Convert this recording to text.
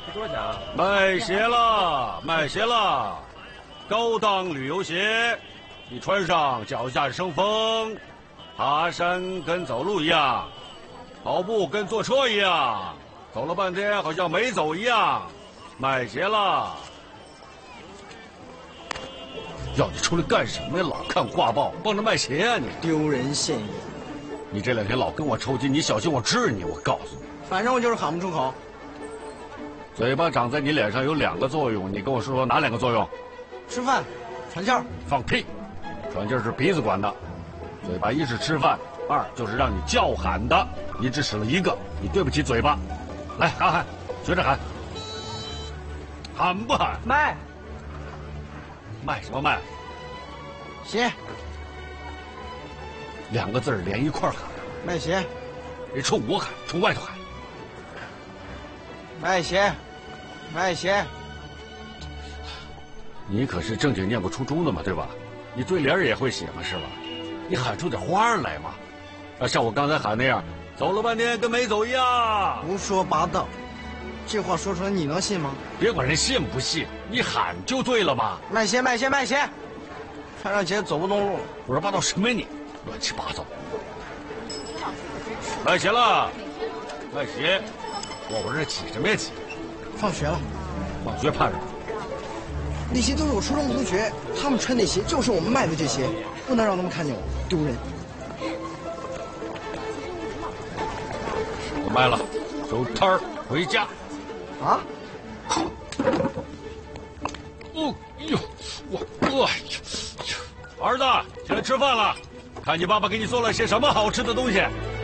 多少钱啊？ 卖鞋了，卖鞋了，高档旅游鞋，你穿上脚下生风，爬山跟走路一样，跑步跟坐车一样，走了半天好像没走一样。卖鞋了。要你出来干什么呀？老看画报，帮着卖鞋啊你！ 丢人现眼！ 你这两天老跟我抽筋，你小心我治你！我告诉你， 反正我就是喊不出口。 嘴巴长在你脸上有2个作用，你跟我说说哪2个作用？ 吃饭，传劲儿。 放屁！传劲儿是鼻子管的，嘴巴1是吃饭，2就是让你叫喊的。你只使了1个，你对不起嘴巴。来喊喊，学着喊，喊不喊？ 卖。 卖什么卖？ 鞋。 2个字连一块喊。 卖鞋。 别冲我喊，冲外头喊。 卖鞋，卖鞋。 你可是正经念过初中的嘛，对吧？你对联也会写嘛，是吧？你喊出点花来嘛！像我刚才喊那样，走了半天跟没走一样。 胡说八道，这话说出来你能信吗？ 别管人信不信，你喊就对了嘛。 卖鞋，卖鞋，卖鞋！穿上鞋走不动路。 胡说八道什么呀你？乱七八糟！卖鞋了，卖鞋！我这起什么呀起？ 放学了， 放学盼着。 那些都是我初中同学，他们穿那鞋就是我们卖的这些，不能让他们看见我，丢人。 我卖了，收摊儿回家。 啊？ 哦哟，哎呀，儿子，起来吃饭了，看你爸爸给你做了些什么好吃的东西。